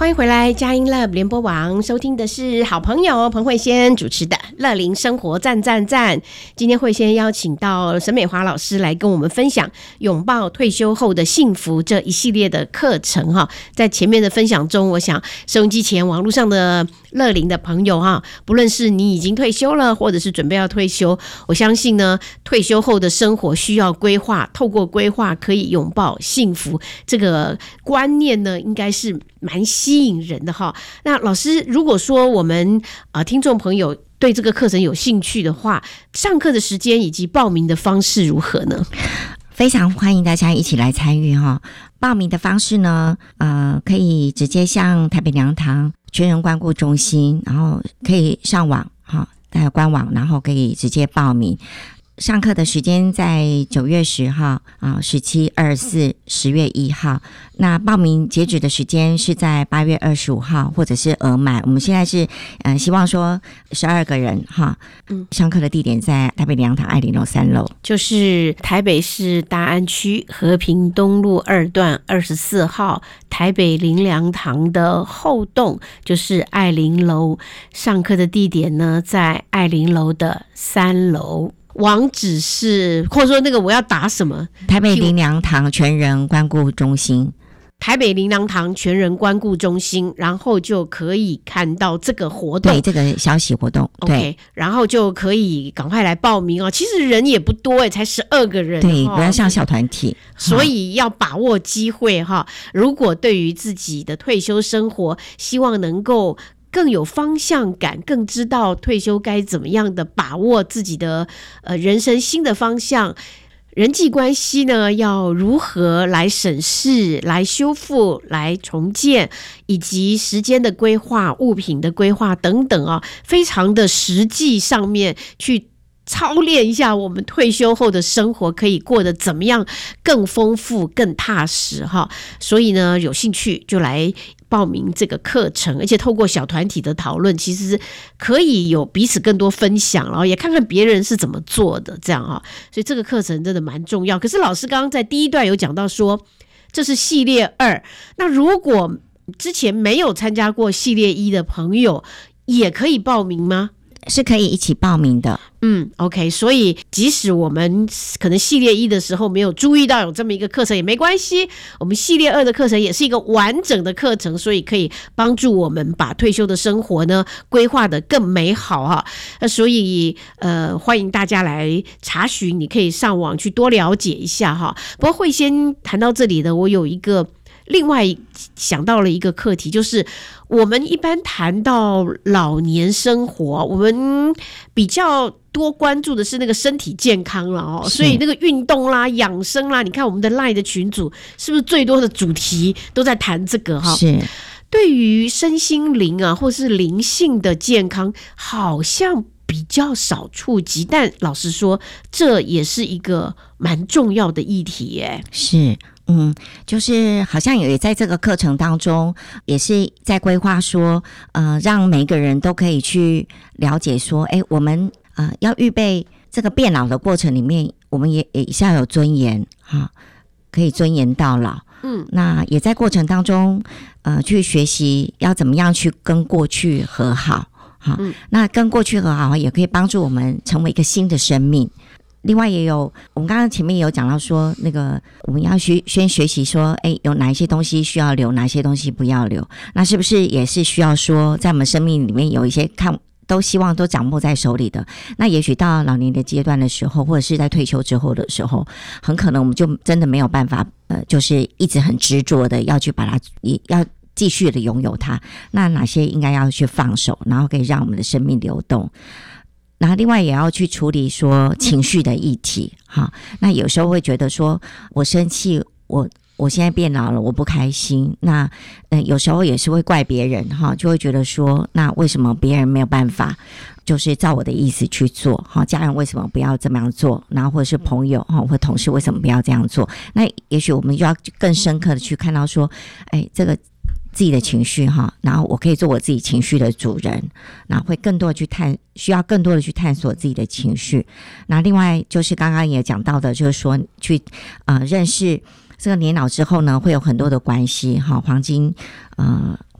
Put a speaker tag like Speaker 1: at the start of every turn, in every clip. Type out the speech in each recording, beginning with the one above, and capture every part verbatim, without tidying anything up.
Speaker 1: 欢迎回来，佳音乐联播网收听的是好朋友彭慧仙主持的乐龄生活赞赞赞。今天慧仙邀请到沈美华老师来跟我们分享拥抱退休后的幸福这一系列的课程哈。在前面的分享中，我想收音机前网络上的乐龄的朋友哈，不论是你已经退休了，或者是准备要退休，我相信呢，退休后的生活需要规划，透过规划可以拥抱幸福，这个观念呢，应该是蛮吸引人的哈。那老师，如果说我们呃听众朋友对这个课程有兴趣的话，上课的时间以及报名的方式如何呢？
Speaker 2: 非常欢迎大家一起来参与哈。报名的方式呢，呃，可以直接向台北良堂全人关顾中心，然后可以上网哈，还有官网，然后可以直接报名。上课的时间在九月十号啊，十七、二十四、十月一号。那报名截止的时间是在八月二十五号，或者是额满。我们现在是呃希望说十二个人哈。嗯，上课的地点在台北良堂爱玲楼三楼，
Speaker 1: 就是台北市大安区和平东路二段二十四号台北灵粮堂的后栋，就是爱玲楼。上课的地点呢，在爱玲楼的三楼。网址是，或者说那个我要打什么？
Speaker 2: 台北灵粮堂全人关顾中心，
Speaker 1: 台北灵粮堂全人关顾中心，然后就可以看到这个活动，
Speaker 2: 对这个消息活动
Speaker 1: ，OK，
Speaker 2: 对，
Speaker 1: 然后就可以赶快来报名哦。其实人也不多哎，才十二个人，
Speaker 2: 对，
Speaker 1: 哦、
Speaker 2: 不要像小团体，
Speaker 1: 所以要把握机会哈。如果对于自己的退休生活，希望能够更有方向感，更知道退休该怎么样的把握自己的呃人生新的方向，人际关系呢要如何来审视、来修复、来重建，以及时间的规划、物品的规划等等啊，非常的实际上面去操练一下我们退休后的生活可以过得怎么样更丰富更踏实哈。所以呢，有兴趣就来报名这个课程，而且透过小团体的讨论，其实可以有彼此更多分享，然后也看看别人是怎么做的这样啊。所以这个课程真的蛮重要。可是老师刚刚在第一段有讲到说这是系列二，那如果之前没有参加过系列一的朋友也可以报名吗？
Speaker 2: 是可以一起报名的。
Speaker 1: 嗯 OK， 所以即使我们可能系列一的时候没有注意到有这么一个课程也没关系，我们系列二的课程也是一个完整的课程，所以可以帮助我们把退休的生活呢规划得更美好哈。那所以呃欢迎大家来查询，你可以上网去多了解一下哈。不过会先谈到这里的，我有一个另外想到了一个课题，就是我们一般谈到老年生活，我们比较多关注的是那个身体健康了哦，所以那个运动啦、养生啦，你看我们的 LINE 的群组是不是最多的主题都在谈这个哈？
Speaker 2: 是。
Speaker 1: 对于身心灵啊，或是灵性的健康，好像比较少触及，但老实说，这也是一个蛮重要的议题耶。
Speaker 2: 是。嗯，就是好像也在这个课程当中，也是在规划说，呃，让每个人都可以去了解说，哎，我们呃要预备这个变老的过程里面，我们也也是要有尊严哈，可以尊严到老。嗯，那也在过程当中，呃，去学习要怎么样去跟过去和好。哈，嗯，那跟过去和好也可以帮助我们成为一个新的生命。另外也有，我们刚刚前面也有讲到说，那个我们要学先学习说，哎，有哪一些东西需要留，哪些东西不要留。那是不是也是需要说，在我们生命里面有一些看都希望都掌握在手里的？那也许到老年的阶段的时候，或者是在退休之后的时候，很可能我们就真的没有办法，呃，就是一直很执着的要去把它，要继续的拥有它。那哪些应该要去放手，然后可以让我们的生命流动。然后另外也要去处理说情绪的议题哈，那有时候会觉得说我生气，我我现在变老了，我不开心，那呃有时候也是会怪别人哈，就会觉得说那为什么别人没有办法就是照我的意思去做哈，家人为什么不要这么样做，然后或者是朋友哈或同事为什么不要这样做？那也许我们就要更深刻的去看到说，哎，这个自己的情绪哈，然后我可以做我自己情绪的主人，然后会更多的去探，需要更多的去探索自己的情绪。那另外就是刚刚也讲到的，就是说去呃认识这个年老之后呢，会有很多的关系哈，黄金呃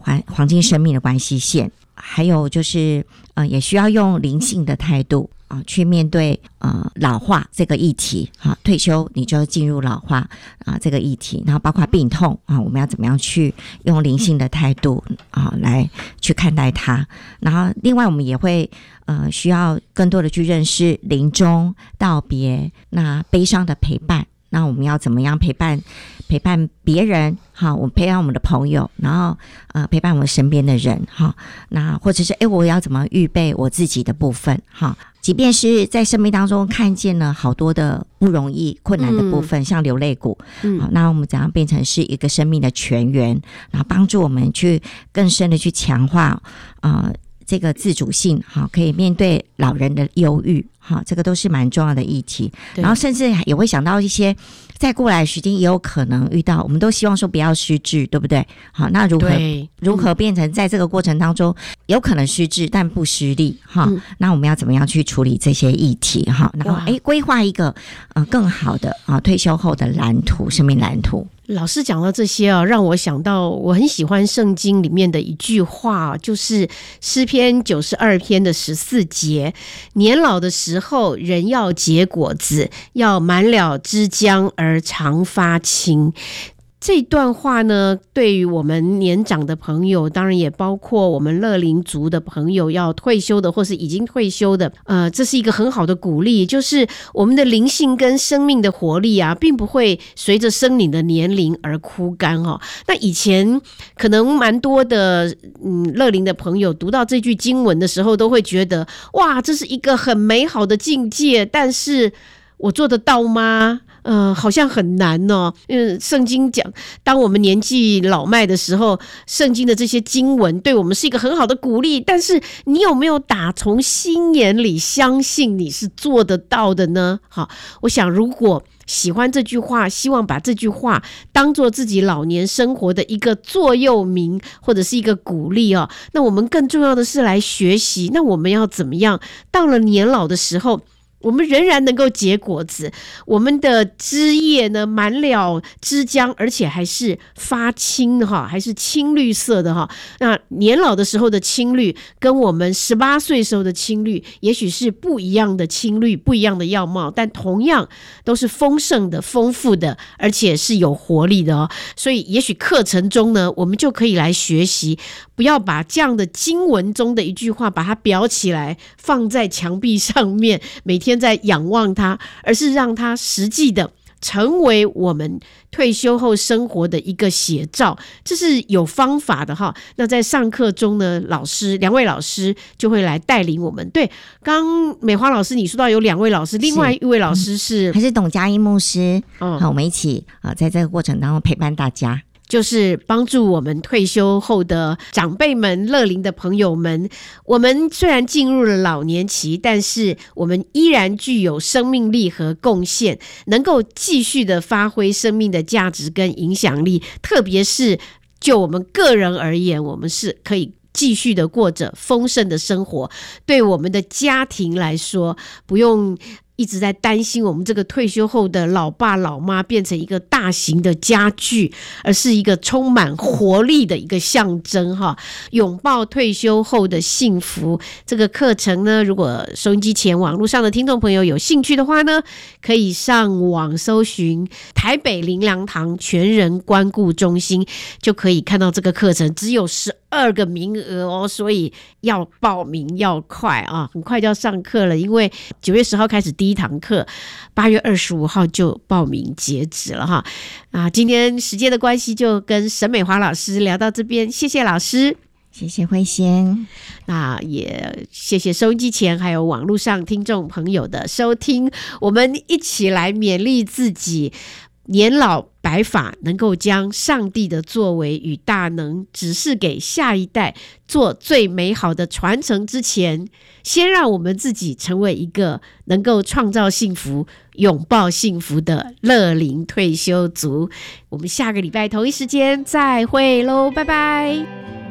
Speaker 2: 黄黄金生命的关系线，还有就是呃，也需要用灵性的态度啊、呃，去面对呃老化这个议题啊，退休你就进入老化啊这个议题，然后包括病痛啊，我们要怎么样去用灵性的态度啊来去看待它。然后另外我们也会呃需要更多的去认识临终、道别、那悲伤的陪伴。那我们要怎么样陪伴陪伴别人？好，我们陪伴我们的朋友，然后呃陪伴我们身边的人，哈，那或者是哎，我要怎么预备我自己的部分？哈，即便是在生命当中看见了好多的不容易、困难的部分，嗯、像流泪谷，嗯，好，那我们怎样变成是一个生命的泉源，然后帮助我们去更深的去强化啊。呃这个自主性，好，可以面对老人的忧郁，好，这个都是蛮重要的议题。然后甚至也会想到一些再过来的时间也有可能遇到，我们都希望说不要失智，对不对？好，那如何如何变成在这个过程当中有可能失智但不失利，哈、嗯？那我们要怎么样去处理这些议题？哈，然后哎，规划一个呃更好的啊退休后的蓝图，生命蓝图。
Speaker 1: 老师讲到这些啊，让我想到我很喜欢圣经里面的一句话，就是诗篇九十二篇的十四节：年老的时候，人要结果子，要满了枝浆而常发青。这段话呢，对于我们年长的朋友，当然也包括我们乐龄族的朋友，要退休的或是已经退休的，呃，这是一个很好的鼓励，就是我们的灵性跟生命的活力啊，并不会随着生你的年龄而枯干哦。那以前可能蛮多的嗯乐龄的朋友读到这句经文的时候，都会觉得哇，这是一个很美好的境界，但是我做得到吗？呃，好像很难哦。嗯，圣经讲，当我们年纪老迈的时候，圣经的这些经文对我们是一个很好的鼓励。但是，你有没有打从心眼里相信你是做得到的呢？好，我想如果喜欢这句话，希望把这句话当做自己老年生活的一个座右铭，或者是一个鼓励哦。那我们更重要的是来学习。那我们要怎么样？到了年老的时候，我们仍然能够结果子，我们的枝叶呢满了枝浆，而且还是发青的哈，还是青绿色的哈。那年老的时候的青绿，跟我们十八岁时候的青绿，也许是不一样的青绿，不一样的样貌，但同样都是丰盛的、丰富的，而且是有活力的哦。所以，也许课程中呢，我们就可以来学习，不要把这样的经文中的一句话把它裱起来，放在墙壁上面，每天在仰望它，而是让它实际的成为我们退休后生活的一个写照，这是有方法的哈。那在上课中呢，老师两位老师就会来带领我们。对，刚美花老师你说到有两位老师，另外一位老师是、
Speaker 2: 嗯、还是董佳音牧师，哦、好，我们一起啊、呃，在这个过程当中陪伴大家。
Speaker 1: 就是帮助我们退休后的长辈们、乐龄的朋友们。我们虽然进入了老年期，但是我们依然具有生命力和贡献，能够继续的发挥生命的价值跟影响力。特别是就我们个人而言，我们是可以继续的过着丰盛的生活。对我们的家庭来说，不用一直在担心我们这个退休后的老爸老妈变成一个大型的家具，而是一个充满活力的一个象征哈。拥抱退休后的幸福，这个课程呢，如果收音机前网络上的听众朋友有兴趣的话呢，可以上网搜寻台北灵粮堂全人关顾中心，就可以看到这个课程。只有十二个名额哦，所以要报名要快啊，很快就要上课了，因为九月十号开始第一堂课，八月二十五号就报名截止了哈。啊，今天时间的关系，就跟沈美华老师聊到这边，谢谢老师，
Speaker 2: 谢谢慧仙，
Speaker 1: 那也谢谢收音机前还有网络上听众朋友的收听，我们一起来勉励自己。年老白发，能够将上帝的作为与大能指示给下一代，做最美好的传承之前，先让我们自己成为一个能够创造幸福、拥抱幸福的乐龄退休族。我们下个礼拜同一时间再会喽，拜拜。